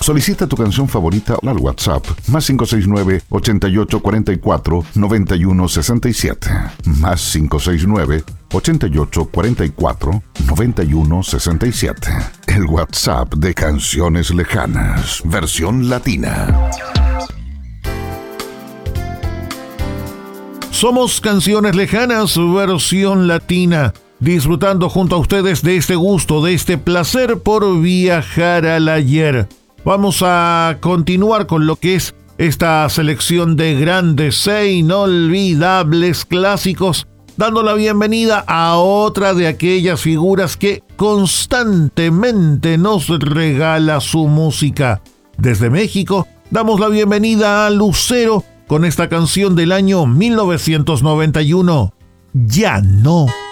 Solicita tu canción favorita al WhatsApp más 569-8844-9167. Más 569-8844-9167. El WhatsApp de Canciones Lejanas, versión latina. Somos Canciones Lejanas, versión latina, disfrutando junto a ustedes de este gusto, de este placer por viajar al ayer. Vamos a continuar con lo que es esta selección de grandes e inolvidables clásicos, dando la bienvenida a otra de aquellas figuras que constantemente nos regala su música. Desde México, damos la bienvenida a Lucero con esta canción del año 1991, Ya no.